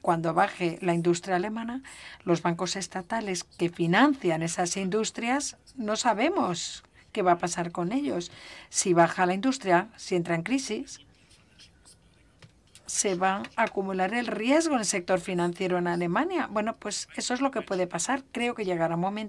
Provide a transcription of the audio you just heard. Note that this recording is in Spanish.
cuando baje la industria alemana, los bancos estatales que financian esas industrias, no sabemos qué va a pasar con ellos. Si baja la industria, si entra en crisis, se va a acumular el riesgo en el sector financiero en Alemania. Bueno, pues eso es lo que puede pasar. Creo que llegará un momento